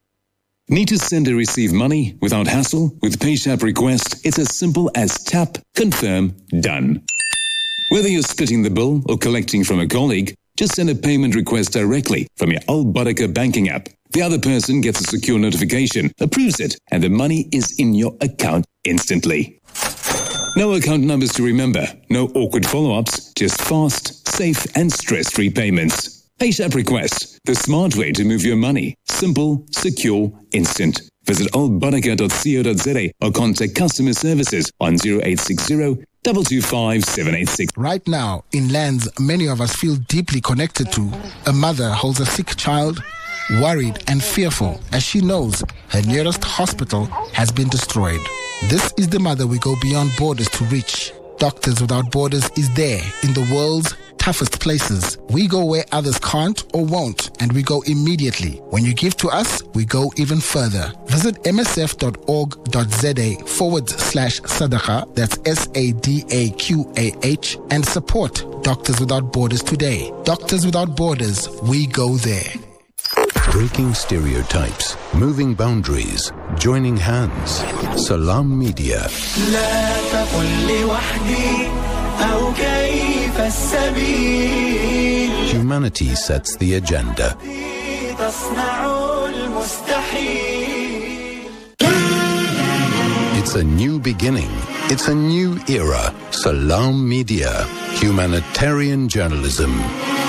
Need to send or receive money without hassle? With PayShap Request, it's as simple as tap, confirm, done. Whether you're splitting the bill or collecting from a colleague, just send a payment request directly from your Al Barakah banking app. The other person gets a secure notification, approves it, and the money is in your account instantly. No account numbers to remember, no awkward follow-ups, just fast, safe, and stress-free payments. PayShap Request, the smart way to move your money. Simple, secure, instant. Visit al barakah dot co dot za or contact customer services on zero eight six zero, two two five, seven eight six. Right now, in lands many of us feel deeply connected to, a mother holds a sick child, worried and fearful as she knows her nearest hospital has been destroyed. This is the mother we go beyond borders to reach. Doctors Without Borders is there in the world's toughest places. We go where others can't or won't, and we go immediately. When you give to us, we go even further. Visit msf.org.za forward slash sadaqah, that's S A D A Q A H, and support Doctors Without Borders today. Doctors Without Borders, we go there. Breaking stereotypes, moving boundaries, joining hands. Salam Media. Humanity sets the agenda. It's a new beginning. It's a new era. Salam Media. Humanitarian journalism.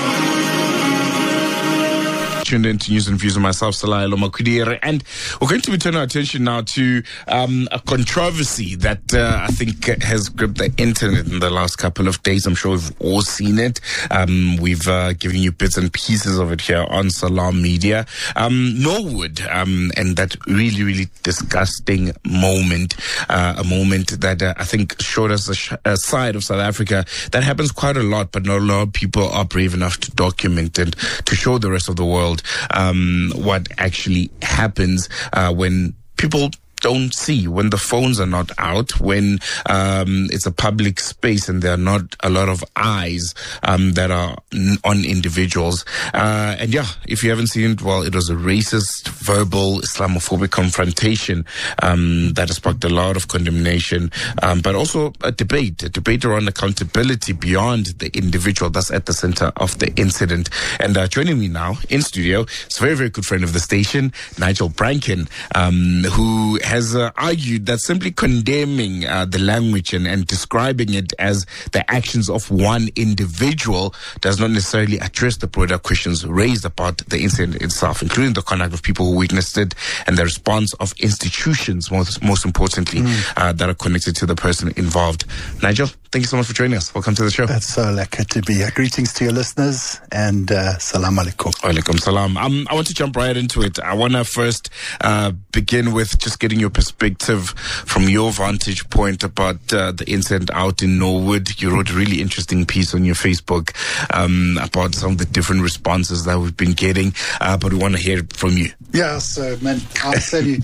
Tuned into News and Views with myself, Salah Lomakudire, and we're going to be turning our attention now to um, a controversy that uh, I think has gripped the internet in the last couple of days. I'm sure we've all seen it. Um, we've uh, given you bits and pieces of it here on Salam Media. Um, Norwood, um, and that really, really disgusting moment, uh, a moment that uh, I think showed us a, sh- a side of South Africa that happens quite a lot, but not a lot of people are brave enough to document and to show the rest of the world Um, what actually happens uh, when people don't see, when the phones are not out, when um, it's a public space and there are not a lot of eyes um, that are n- on individuals. Uh, and yeah, if you haven't seen it, well, it was a racist, verbal, Islamophobic confrontation um, that has sparked a lot of condemnation, um, but also a debate, a debate around accountability beyond the individual. That's at the center of the incident. And uh, joining me now in studio is a very, very good friend of the station, Nigel Branken, um, who has uh, argued that simply condemning uh, the language and, and describing it as the actions of one individual does not necessarily address the broader questions raised about the incident itself, including the conduct of people who witnessed it and the response of institutions, most, most importantly, mm. uh, that are connected to the person involved. Nigel, thank you so much for joining us. Welcome to the show. That's so lekker to be here. Greetings to your listeners and uh, salam alaikum. Alaikum salam. Um, I want to jump right into it. I want to first uh, begin with just getting your perspective from your vantage point about uh, the incident out in Norwood. You wrote a really interesting piece on your Facebook um, about some of the different responses that we've been getting, uh, but we want to hear it from you. Yeah, so, man, I'll tell you,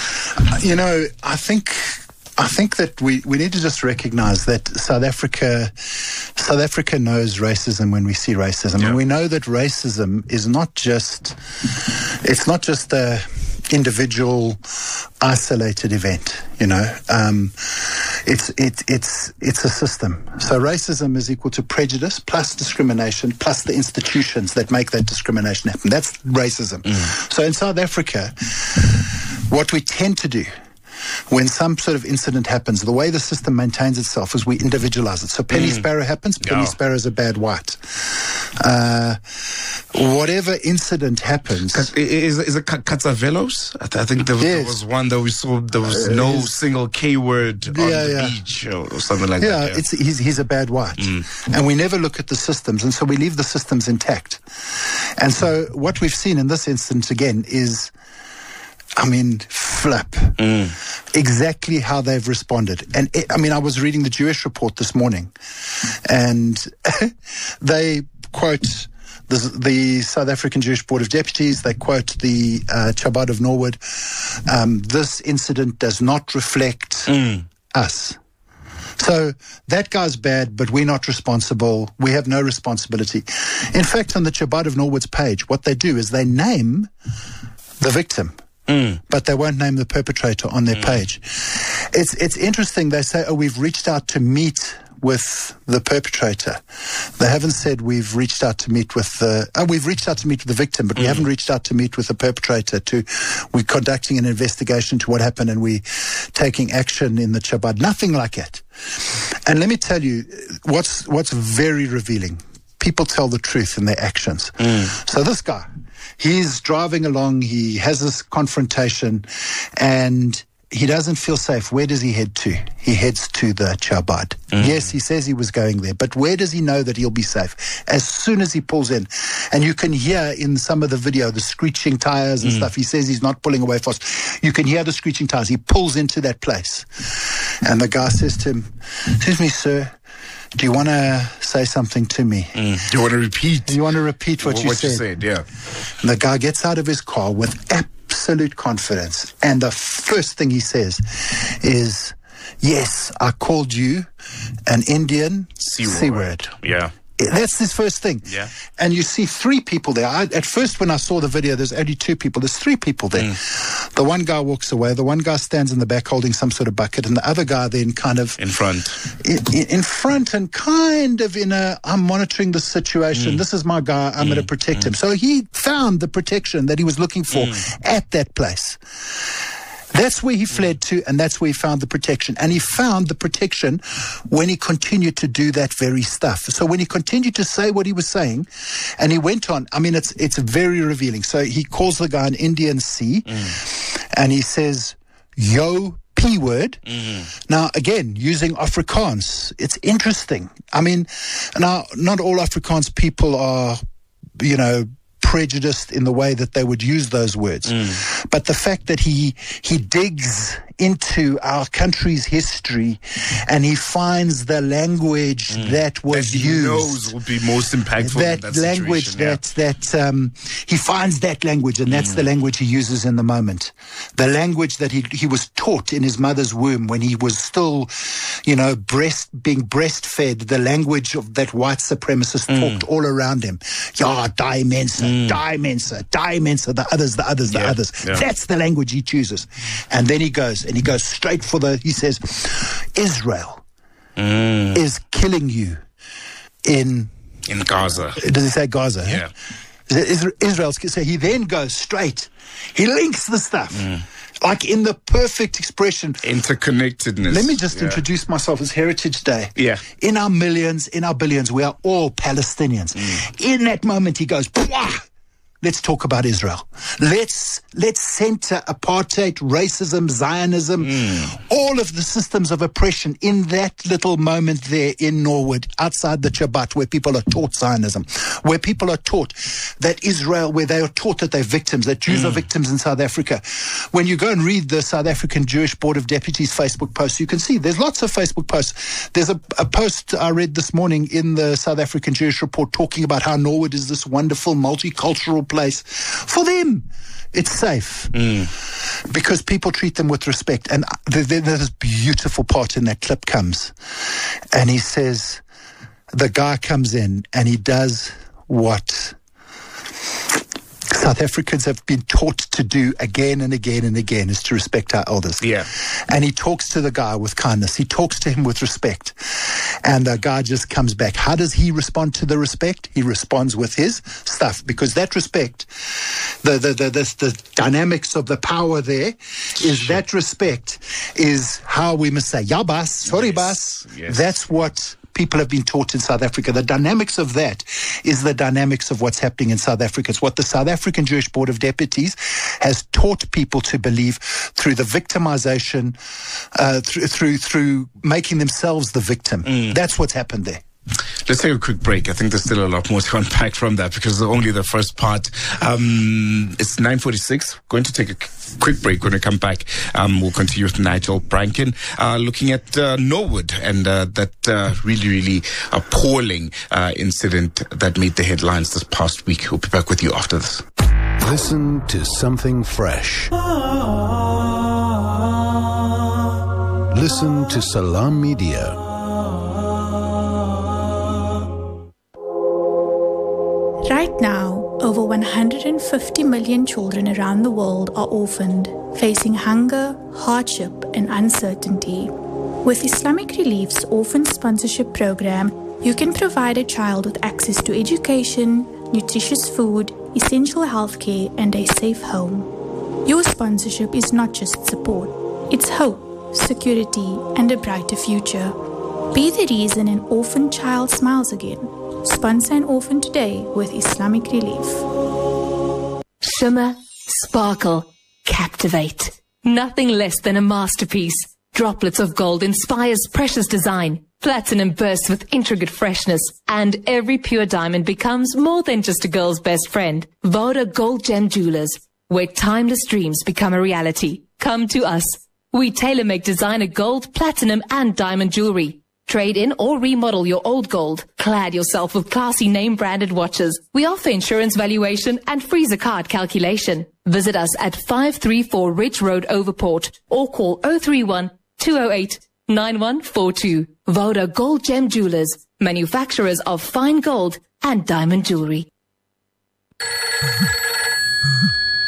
you know, I think... I think that we, we need to just recognize that South Africa, South Africa knows racism when we see racism. Yeah. And we know that racism is not just, it's not just a individual isolated event, you know. Um, it's, it, it's, it's a system. So racism is equal to prejudice plus discrimination plus the institutions that make that discrimination happen. That's racism. Mm. So in South Africa, what we tend to do when some sort of incident happens, the way the system maintains itself is we individualize it. So Penny mm. Sparrow happens, Penny yeah. Sparrow is a bad white. Uh, whatever incident happens... Is, is it Katsavelos? I think there, yes. there was one that we saw, there was uh, no single K word on yeah, the yeah. beach or something like yeah, that. Yeah, it's, he's, he's a bad white. Mm. And we never look at the systems, and so we leave the systems intact. And so what we've seen in this instance, again, is... I mean, flip. Mm. Exactly how they've responded. And it, I mean, I was reading the Jewish Report this morning, and they quote the, the South African Jewish Board of Deputies. They quote the uh, Chabad of Norwood. Um, this incident does not reflect mm. us. So that guy's bad, but we're not responsible. We have no responsibility. In fact, on the Chabad of Norwood's page, what they do is they name the victim. Mm. But they won't name the perpetrator on their mm. page. It's it's interesting. They say, oh, we've reached out to meet with the perpetrator. They haven't said we've reached out to meet with the, oh, we've reached out to meet with the victim, but mm. we haven't reached out to meet with the perpetrator. To, we're conducting an investigation to what happened and we're taking action in the Chabad. Nothing like it. And let me tell you, what's, what's very revealing. People tell the truth in their actions. Mm. So this guy, he's driving along, he has this confrontation, and he doesn't feel safe. Where does he head to? He heads to the Chabad. Mm. Yes, he says he was going there, but where does he know that he'll be safe? As soon as he pulls in. And you can hear in some of the video the screeching tires and mm. stuff. He says he's not pulling away fast. You can hear the screeching tires. He pulls into that place. And the guy says to him, excuse me, sir, do you want to say something to me? Mm. Do you want to repeat? Do you want to repeat what, what you what said? you said, yeah. And the guy gets out of his car with absolute confidence. And the first thing he says is, yes, I called you an Indian C word. Yeah. That's his first thing. Yeah. And you see three people there. I, at first, when I saw the video, there's only two people. There's three people there. Mm. The one guy walks away. The one guy stands in the back holding some sort of bucket, and the other guy then kind of in front, in, in front, and kind of in a, I'm monitoring the situation. Mm. This is my guy. I'm mm. going to protect mm. him. So he found the protection that he was looking for mm. at that place. That's where he fled to, and that's where he found the protection. And he found the protection when he continued to do that very stuff. So when he continued to say what he was saying, and he went on, I mean, it's it's very revealing. So he calls the guy an Indian C, mm. and he says, yo, P word. Mm-hmm. Now, again, using Afrikaans, it's interesting. I mean, now, not all Afrikaans people are, you know, prejudiced in the way that they would use those words. Mm. But the fact that he he digs into our country's history and he finds the language mm. that was that he used. knows will be most impactful that, in that language situation, that, yeah. that um, he finds that language, and that's mm. the language he uses in the moment. The language that he he was taught in his mother's womb when he was still, you know, breast being breastfed, the language of that white supremacist mm. talked all around him. Ja, die Mensa, mm. die Mensa, die Mensa, the others, the others, the yeah. others. Yeah. That's the language he chooses. And then he goes, and he goes straight for the, he says, Israel mm. is killing you in... In Gaza. Does he say Gaza? Yeah. Huh? Israel's, so he then goes straight. He links the stuff. Mm. Like in the perfect expression. Interconnectedness. Let me just yeah. introduce myself. It's Heritage Day. Yeah. In our millions, in our billions, we are all Palestinians. Mm. In that moment, he goes, Pwah! Let's talk about Israel. Let's let's center apartheid, racism, Zionism, mm. all of the systems of oppression in that little moment there in Norwood, outside the Shabbat, where people are taught Zionism, where people are taught that Israel, where they are taught that they're victims, that Jews mm. are victims in South Africa. When you go and read the South African Jewish Board of Deputies Facebook posts, you can see there's lots of Facebook posts. There's a, a post I read this morning in the South African Jewish Report talking about how Norwood is this wonderful multicultural place. For them, it's safe mm. because people treat them with respect. And there's this beautiful part in that clip comes, and he says, the guy comes in and he does what South Africans have been taught to do again and again and again, is to respect our elders. Yeah. And he talks to the guy with kindness. He talks to him with respect. And the guy just comes back. How does he respond to the respect? He responds with his stuff, because that respect, the the the, the, the dynamics of the power there is sure. that respect is how we must say, ya bas, sorry yes. bas. Yes. That's what people have been taught in South Africa. The dynamics of that is the dynamics of what's happening in South Africa. It's what the South African Jewish Board of Deputies has taught people to believe through the victimization, uh, through, through through making themselves the victim. Mm. That's what's happened there. Let's take a quick break. I think there's still a lot more to unpack from that, because only the first part. Um, it's nine forty-six. Going to take a quick break. When we come back, um, we'll continue with Nigel Branken, uh, looking at uh, Norwood and uh, that uh, really, really appalling uh, incident that made the headlines this past week. We'll be back with you after this. Listen to something fresh. Listen to Salam Media. Right now, over one hundred fifty million children around the world are orphaned, facing hunger, hardship, and uncertainty. With Islamic Relief's Orphan Sponsorship Program, you can provide a child with access to education, nutritious food, essential healthcare, and a safe home. Your sponsorship is not just support, it's hope, security, and a brighter future. Be the reason an orphan child smiles again. Sponsor an orphan today with Islamic Relief. Shimmer, sparkle, captivate. Nothing less than a masterpiece. Droplets of gold inspires precious design. Platinum bursts with intricate freshness. And every pure diamond becomes more than just a girl's best friend. Voda Gold Gem Jewelers, where timeless dreams become a reality. Come to us. We tailor-make designer gold, platinum, and diamond jewelry. Trade in or remodel your old gold. Clad yourself with classy name-branded watches. We offer insurance valuation and freezer card calculation. Visit us at five three four Ridge Road, Overport, or call zero three one, two zero eight, nine one four two. Voda Gold Gem Jewelers, manufacturers of fine gold and diamond jewelry. Hey,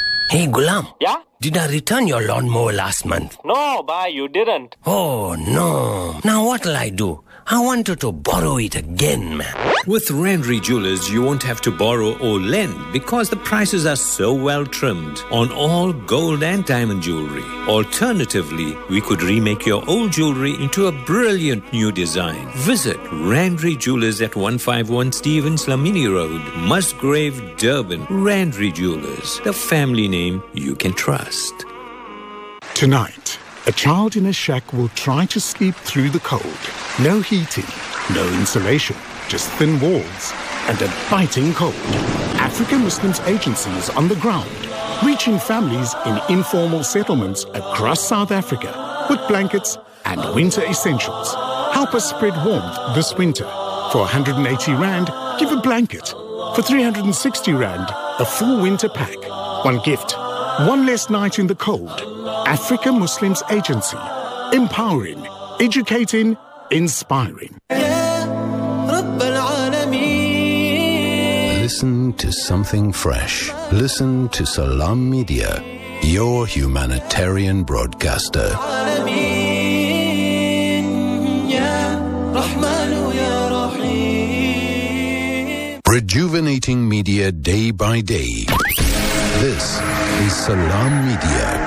Hey, Gulam. Yeah? Did I return your lawnmower last month? No, bye, you didn't. Oh, no. Now what'll I do? I wanted to borrow it again, man. With Randry Jewelers, you won't have to borrow or lend because the prices are so well trimmed on all gold and diamond jewelry. Alternatively, we could remake your old jewelry into a brilliant new design. Visit Randry Jewelers at one fifty-one Stevens Lamini Road, Musgrave, Durban. Randry Jewelers, the family name you can trust. Tonight, a child in a shack will try to sleep through the cold. No heating, no insulation, just thin walls and a biting cold. African Muslims Agency is on the ground, reaching families in informal settlements across South Africa with blankets and winter essentials. Help us spread warmth this winter. For one hundred eighty rand, give a blanket. For three hundred sixty rand, a full winter pack. One gift, one less night in the cold. African Muslims Agency. Empowering, educating, inspiring. Listen to something fresh. Listen to Salam Media, your humanitarian broadcaster. Rejuvenating media day by day. This is Salam Media.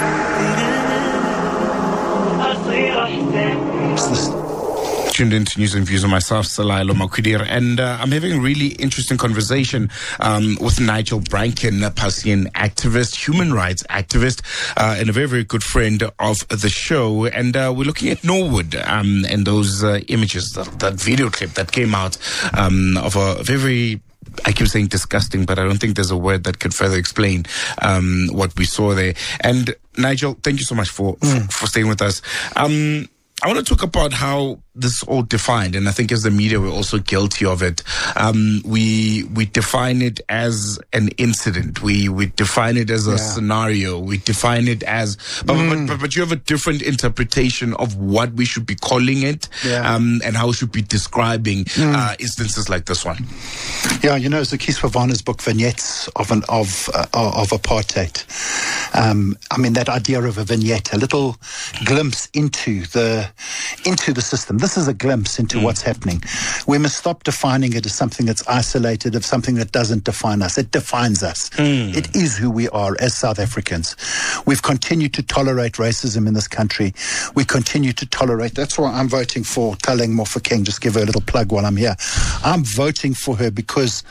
Tuned into News and Views on myself, Salailo Makudir, and uh, I'm having a really interesting conversation um, with Nigel Branken, a Palestinian activist, human rights activist, uh, and a very, very good friend of the show. And uh, we're looking at Norwood um, and those uh, images, that, that video clip that came out um, of a very, I keep saying disgusting, but I don't think there's a word that could further explain um, what we saw there. And Nigel, thank you so much for mm. for, for staying with us. Um, I want to talk about how this is all defined, and I think as the media we're also guilty of it. Um, we we define it as an incident. We we define it as a yeah. scenario. We define it as, but, mm. but, but but you have a different interpretation of what we should be calling it, yeah. um, and how we should be describing mm. uh, instances like this one. Yeah, you know, Zakis Favana's book Vignettes of an of uh, of apartheid. Um, I mean, that idea of a vignette, a little glimpse into the into the system. This is a glimpse into mm. what's happening. We must stop defining it as something that's isolated, of something that doesn't define us. It defines us. Mm. It is who we are as South Africans. We've continued to tolerate racism in this country. We continue to tolerate. That's why I'm voting for Thaleng Mofokeng. Just give her a little plug while I'm here. I'm voting for her because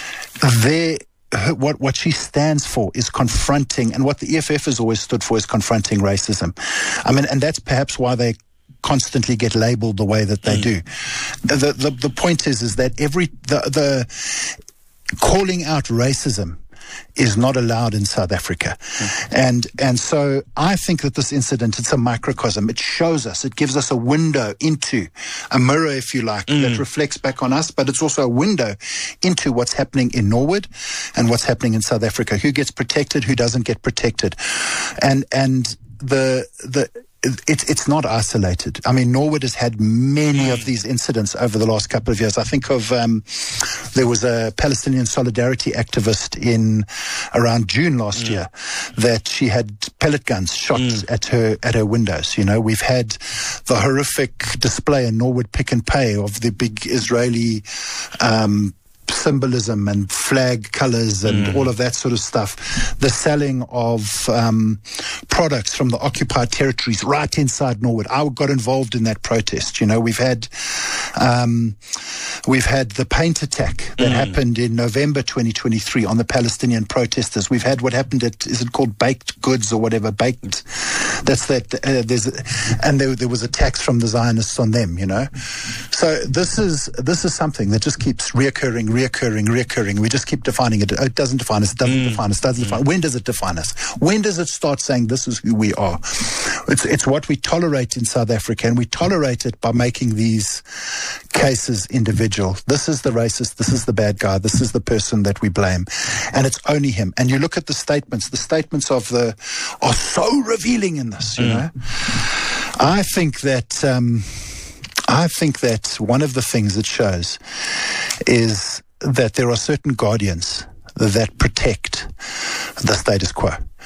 there. Her, what what she stands for is confronting, and what the E F F has always stood for is confronting racism. I mean, and that's perhaps why they constantly get labelled the way that they mm. do. The, the the point is is that every the the calling out racism is not allowed in South Africa. Mm. And and so I think that this incident, it's a microcosm. It shows us, it gives us a window into, a mirror, if you like, mm. that reflects back on us, but it's also a window into what's happening in Norwood and what's happening in South Africa. Who gets protected, who doesn't get protected. And and the the It's it's not isolated. I mean, Norwood has had many of these incidents over the last couple of years. I think of um, there was a Palestinian solidarity activist in around June last mm. year that she had pellet guns shot mm. at her at her windows. You know, we've had the horrific display in Norwood Pick and Pay of the big Israeli Um, symbolism and flag colors and mm. all of that sort of stuff. The selling of um, products from the occupied territories right inside Norwood. I got involved in that protest. You know, we've had um, we've had the paint attack that mm. happened in November twenty twenty-three on the Palestinian protesters. We've had what happened at, is it called Baked Goods or whatever? Baked. That's that. Uh, there's and there there was attacks from the Zionists on them. You know, so this is this is something that just keeps reoccurring. Reoccurring, reoccurring. We just keep defining it. It doesn't define us. It doesn't mm. define us. Doesn't mm. define. When does it define us? When does it start saying this is who we are? It's it's what we tolerate in South Africa, and we tolerate it by making these cases individual. This is the racist. This is the bad guy. This is the person that we blame, and it's only him. And you look at the statements. The statements of the are so revealing in this. You mm. know, I think that. Um, I think that one of the things it shows is that there are certain guardians that protect the status quo.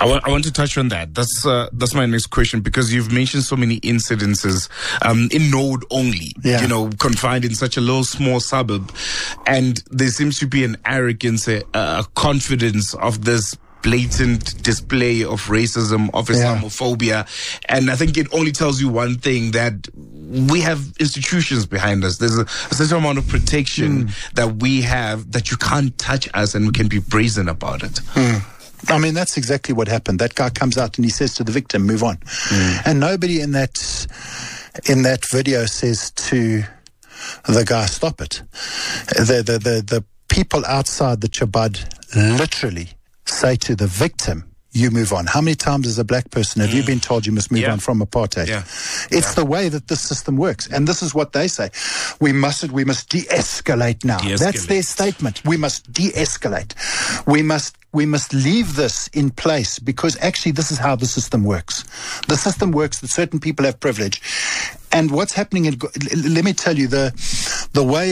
I, w- I want to touch on that. That's uh, that's my next question, because you've mentioned so many incidences um, in Node only, Yeah. you know, confined in such a little small suburb. And there seems to be an arrogance, a, a confidence of this blatant display of racism, of Islamophobia. And I think it only tells you one thing, that we have institutions behind us. There's a, a certain amount of protection Mm. that we have, that you can't touch us and we can be brazen about it. Mm. I mean, that's exactly what happened. That guy comes out and he says to the victim, move on. Mm. And nobody in that in that video says to the guy, stop it. The, the, the, the people outside the Chabad literally say to the victim, you move on. How many times as a black person have you been told you must move Yeah. on from apartheid? Yeah. It's Yeah. the way that this system works. And this is what they say. We mustn't, we must de-escalate now. De-escalate. That's their statement. We must de-escalate. We must, we must leave this in place, because actually this is how the system works. The system works that certain people have privilege. And what's happening, in, let me tell you, the, the way